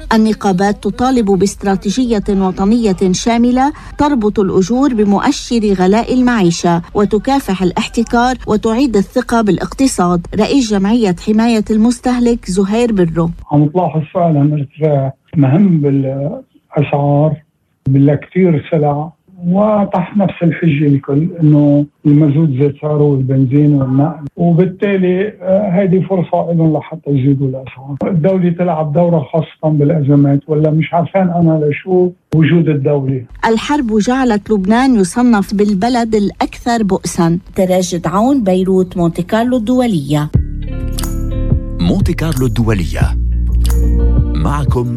النقابات تطالب باستراتيجية وطنية شاملة تربط الأجور بمؤشر غلاء المعيشة وتكافح الاحتكار وتعيد الثقة بالاقتصاد. رئيس جمعية حماية المستهلك زهير برو: عم تلاحظ فعلا ارتفاع مهم بالأسعار بالكثير سلع، وتحت نفس الحجة الكل إنه المازوت زاد سعره والبنزين والنقل، وبالتالي هذه فرصة لهم لحتى يزيدوا الأسعار. الدولة تلعب دورة خاصة بالأزمات، ولا مش عارفان أنا لشو وجود الدولة. الحرب جعلت لبنان يصنف بالبلد الأكثر بؤسا. تراجد عون، بيروت، مونتي كارلو الدولية. مونتي كارلو الدولية معكم